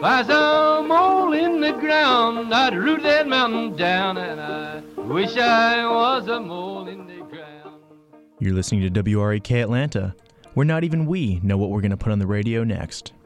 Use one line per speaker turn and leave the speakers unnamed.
there's a mole in the ground, I'd root that mountain down, and I wish I was a mole in the ground.
You're listening to WREK Atlanta, where not even we know what we're going to put on the radio next.